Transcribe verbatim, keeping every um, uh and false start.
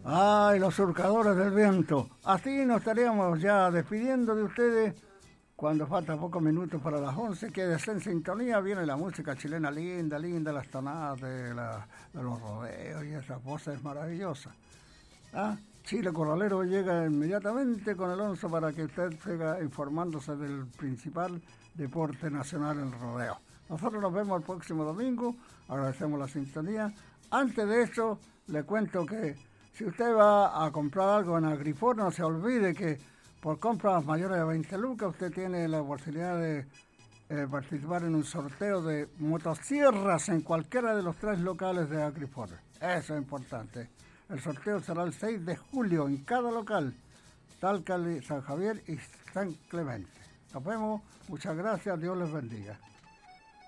Ay, los surcadores del viento. Así nos estaríamos ya despidiendo de ustedes cuando faltan pocos minutos para las once. Quédese en sintonía, viene la música chilena linda, linda, las tonadas de, la, de los rodeos y esas voces maravillosas. ¿Ah? Chile Corralero llega inmediatamente con el once para que usted siga informándose del principal deporte nacional, el rodeo. Nosotros nos vemos el próximo domingo, agradecemos la sintonía. Antes de eso, le cuento que si usted va a comprar algo en Agrifor, no se olvide que por compras mayores de veinte lucas, usted tiene la posibilidad de eh, participar en un sorteo de motosierras en cualquiera de los tres locales de Agrifor. Eso es importante. El sorteo será el seis de julio en cada local, Talca, San Javier y San Clemente. Nos vemos, muchas gracias, Dios les bendiga.